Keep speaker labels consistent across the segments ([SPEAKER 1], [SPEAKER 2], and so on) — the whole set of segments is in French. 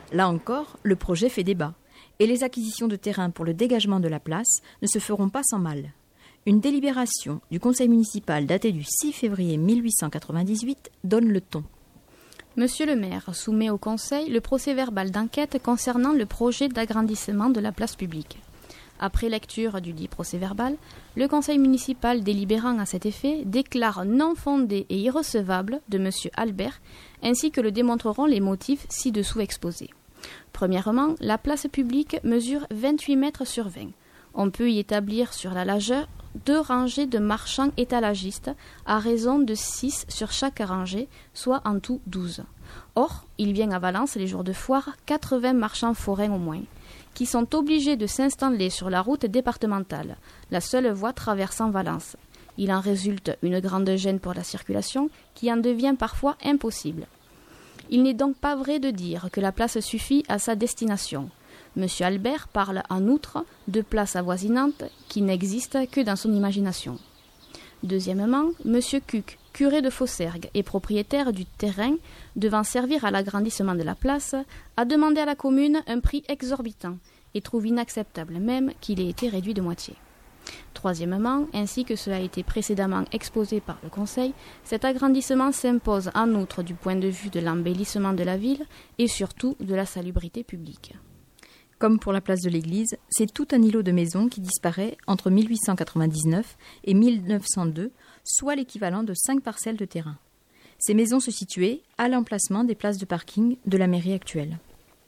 [SPEAKER 1] Là encore, le projet fait débat. Et les acquisitions de terrain pour le dégagement de la place ne se feront pas sans mal. Une délibération du conseil municipal datée du 6 février 1898 donne le ton.
[SPEAKER 2] Monsieur le maire soumet au conseil le procès-verbal d'enquête concernant le projet d'agrandissement de la place publique. Après lecture du dit procès-verbal, le conseil municipal délibérant à cet effet déclare non fondé et irrecevable de monsieur Albert, ainsi que le démontreront les motifs ci-dessous exposés. Premièrement, la place publique mesure 28 mètres sur 20. On peut y établir sur la largeur 2 rangées de marchands étalagistes à raison de 6 sur chaque rangée, soit en tout 12. Or, il vient à Valence les jours de foire 80 marchands forains au moins, qui sont obligés de s'installer sur la route départementale, la seule voie traversant Valence. Il en résulte une grande gêne pour la circulation qui en devient parfois impossible. Il n'est donc pas vrai de dire que la place suffit à sa destination. Monsieur Albert parle en outre de places avoisinantes qui n'existent que dans son imagination. Deuxièmement, monsieur Cuc, curé de Faussergues et propriétaire du terrain devant servir à l'agrandissement de la place, a demandé à la commune un prix exorbitant et trouve inacceptable même qu'il ait été réduit de moitié. Troisièmement, ainsi que cela a été précédemment exposé par le Conseil, cet agrandissement s'impose en outre du point de vue de l'embellissement de la ville et surtout de la salubrité publique.
[SPEAKER 1] Comme pour la place de l'église, c'est tout un îlot de maisons qui disparaît entre 1899 et 1902, soit l'équivalent de 5 parcelles de terrain. Ces maisons se situaient à l'emplacement des places de parking de la mairie actuelle.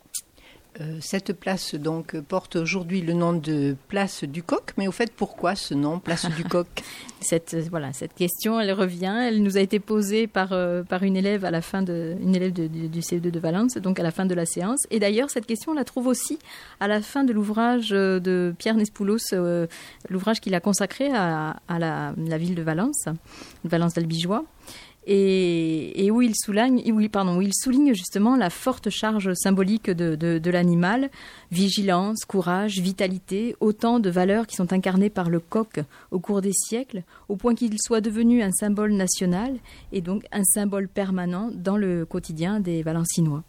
[SPEAKER 3] Cette place donc porte aujourd'hui le nom de place du Coq, mais au fait pourquoi ce nom, place du Coq?
[SPEAKER 1] Cette question, elle revient, elle nous a été posée par une élève à la fin du CE2 de Valence, donc à la fin de la séance. Et d'ailleurs, cette question, on la trouve aussi à la fin de l'ouvrage de Pierre Nespoulos, l'ouvrage qu'il a consacré à la ville de Valence, Valence d'Albigeois. Et où il souligne justement la forte charge symbolique de l'animal, vigilance, courage, vitalité, autant de valeurs qui sont incarnées par le coq au cours des siècles, au point qu'il soit devenu un symbole national et donc un symbole permanent dans le quotidien des Valencinois.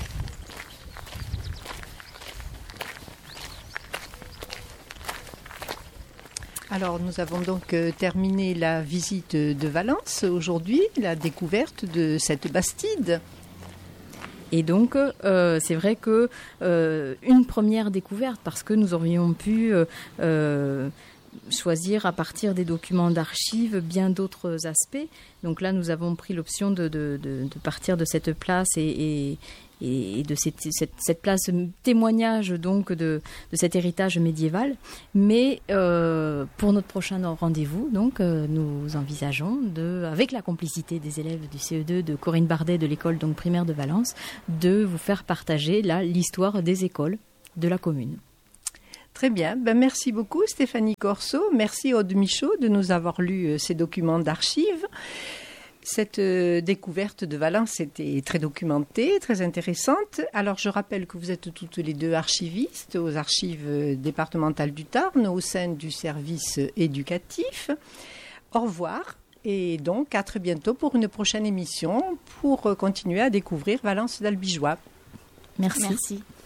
[SPEAKER 3] Alors, nous avons donc terminé la visite de Valence aujourd'hui, la découverte de cette bastide.
[SPEAKER 1] Et donc, c'est vrai que une première découverte, parce que nous aurions pu choisir à partir des documents d'archives bien d'autres aspects. Donc là, nous avons pris l'option de partir de cette place et de cette place témoignage donc de cet héritage médiéval. Mais pour notre prochain rendez-vous, donc nous envisageons avec la complicité des élèves du CE2 de Corinne Bardet de l'école donc primaire de Valence, de vous faire partager là l'histoire des écoles de la commune.
[SPEAKER 3] Très bien, merci beaucoup Stéphanie Corso, merci Aude Michaud de nous avoir lu ces documents d'archives. Cette découverte de Valence était très documentée, très intéressante. Alors je rappelle que vous êtes toutes les deux archivistes aux archives départementales du Tarn au sein du service éducatif. Au revoir et donc à très bientôt pour une prochaine émission pour continuer à découvrir Valence d'Albigeois.
[SPEAKER 1] Merci.